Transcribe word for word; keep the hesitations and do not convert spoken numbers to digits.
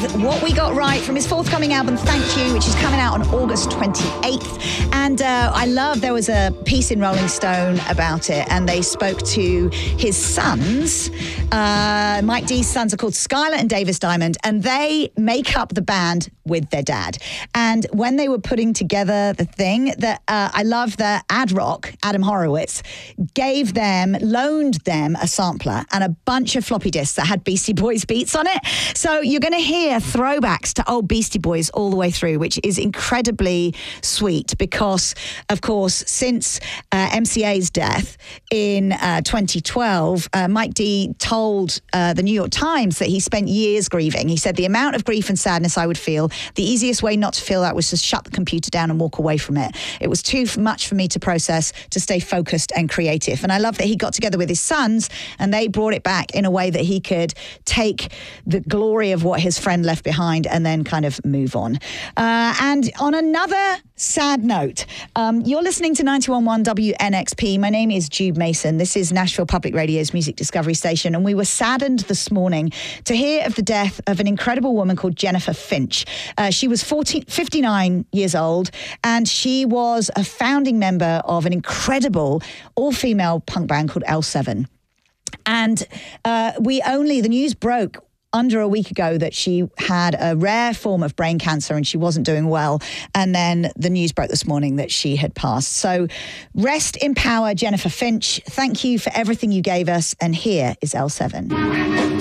What We Got Right from his forthcoming album, Thank You, which is coming out on August twenty-eighth. And uh, I love, there was a piece in Rolling Stone about it, and they spoke to his sons. Uh, Mike D's sons are called Skylar and Davis Diamond, and they make up the band with their dad. And when they were putting together the thing, that uh, I love that Ad Rock, Adam Horowitz, gave them, loaned them a sampler and a bunch of floppy disks that had Beastie Boys beats on it. So you're going to hear throwbacks to old Beastie Boys all the way through, which is incredibly sweet because, of course, since uh, M C A's death in uh, twenty twelve, uh, Mike D told uh, the New York Times that he spent years grieving. He said, the amount of grief and sadness I would feel, the easiest way not to feel that was to shut the computer down and walk away from it. It was too much for me to process, to stay focused and creative. And I love that he got together with his sons and they brought it back in a way that he could take the glory of what his friend left behind and then kind of move on. Uh, and on another sad note, um, you're listening to ninety-one point one W N X P. My name is Jude Mason. This is Nashville Public Radio's Music Discovery Station, and we were saddened this morning to hear of the death of an incredible woman called Jennifer Finch. Uh, she was forty, fifty-nine years old, and she was a founding member of an incredible all-female punk band called L seven. And uh, we only, the news broke under a week ago that she had a rare form of brain cancer and she wasn't doing well. And then the news broke this morning that she had passed. So rest in power, Jennifer Finch. Thank you for everything you gave us. And here is L seven.